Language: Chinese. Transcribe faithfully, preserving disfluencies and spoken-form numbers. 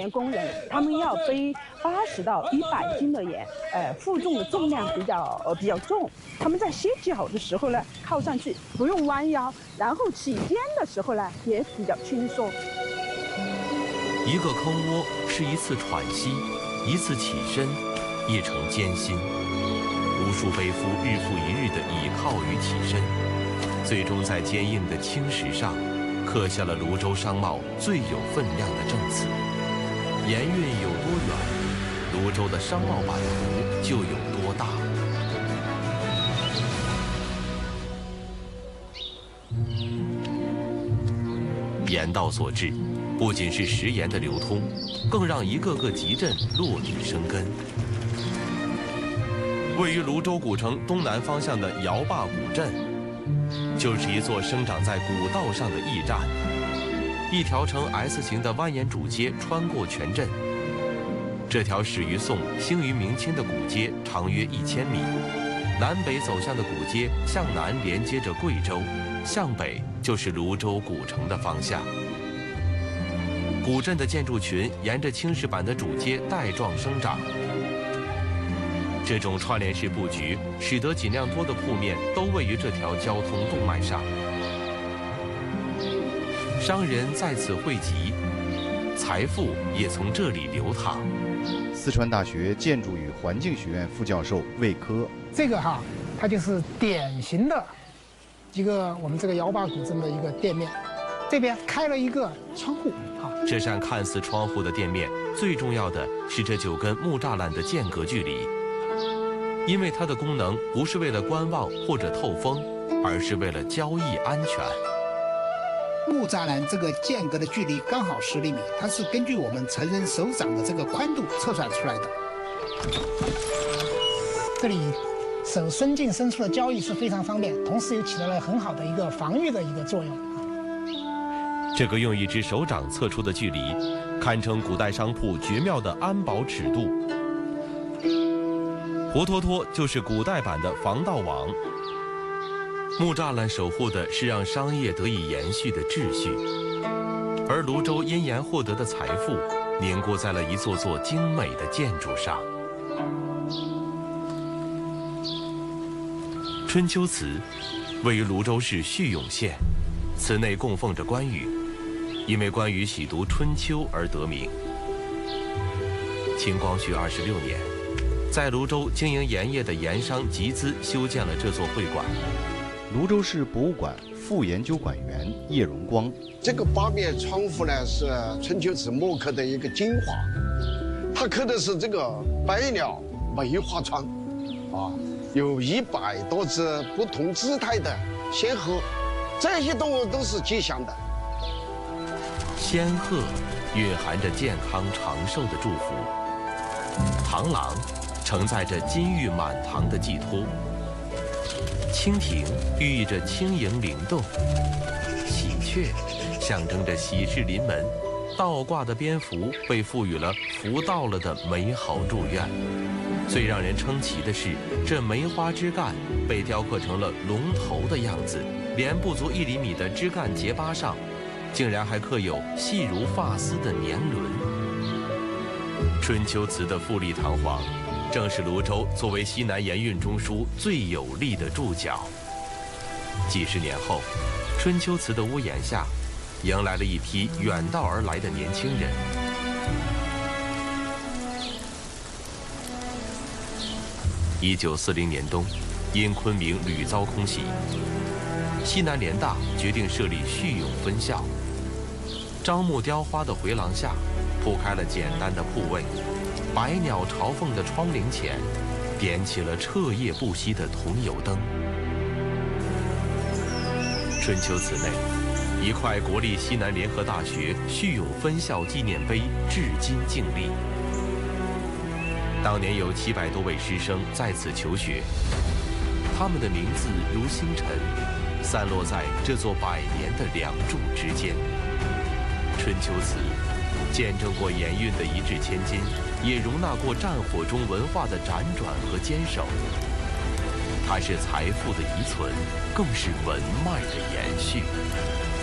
盐工人，他们要背八十到一百斤的盐，呃，负重的重量比较呃比较重。他们在歇脚的时候呢，靠上去不用弯腰，然后起肩的时候呢也比较轻松。 一个坑窝是一次喘息，一次起身，一程艰辛。无数背夫日复一日的倚靠与起身，最终在坚硬的青石上刻下了泸州商贸最有分量的证词。盐运有多远，泸州的商贸版图就有多大。盐道所致，不仅是食盐的流通，更让一个个集镇落地生根。位于泸州古城东南方向的姚坝古镇，就是一座生长在古道上的驿站。一条呈 S 型的蜿蜒主街穿过全镇。这条始于宋、兴于明清的古街长约一千米，南北走向的古街向南连接着贵州，向北就是泸州古城的方向。古镇的建筑群沿着青石板的主街带状生长。这种串联式布局，使得尽量多的铺面都位于这条交通动脉上。商人在此汇集，财富也从这里流淌。 四川大学建筑与环境学院副教授魏科， 这个哈，它就是典型的一个我们这个姚坝古镇的一个店面，这边开了一个窗户啊。 这扇看似窗户的店面，最重要的是这九根木栅栏的间隔距离。因为它的功能不是为了观望或者透风，而是为了交易安全。 木栅栏这个间隔的距离刚好十厘米，它是根据我们成人手掌的这个宽度测算出来的。 这里手伸进伸出的交易是非常方便，同时又起到了很好的一个防御的一个作用。 这个用一只手掌测出的距离，堪称古代商铺绝妙的安保尺度。活脱脱就是古代版的防盗网。木栅栏守护的是让商业得以延续的秩序，而泸州因盐获得的财富凝固在了一座座精美的建筑上。春秋祠位于泸州市叙永县，祠内供奉着关羽，因为关羽喜读《春秋》而得名。清光绪二十六年，在泸州经营盐业的盐商集资修建了这座会馆。 泸州市博物馆副研究馆员叶荣光， 这个八面窗户呢是春秋瓷木刻的一个精华，它刻的是这个百鸟梅花窗，啊，有一百多只不同姿态的仙鹤，这些动物都是吉祥的。 仙鹤蕴含着健康长寿的祝福，螳螂承载着金玉满堂的寄托。蜻蜓寓意着轻盈灵动，喜鹊象征着喜事临门，倒挂的蝙蝠被赋予了福到了的美好祝愿。最让人称奇的是，这梅花枝干被雕刻成了龙头的样子，连不足一厘米的枝干结疤上，竟然还刻有细如发丝的年轮。春秋瓷的富丽堂皇，正是泸州作为西南盐运中枢最有力的注脚。几十年后，春秋瓷的屋檐下，迎来了一批远道而来的年轻人。一九四零年冬，因昆明屡遭空袭，西南联大决定设立叙永分校。樟木雕花的回廊下，铺开了简单的铺位。百鸟朝凤的窗棂前，点起了彻夜不息的桐油灯。春秋祠内，一块国立西南联合大学叙永分校纪念碑至今静立。当年有七百多位师生在此求学，他们的名字如星辰，散落在这座百年的梁柱之间。春秋祠见证过盐运的一掷千金，也容纳过战火中文化的辗转和坚守。它是财富的遗存，更是文脉的延续。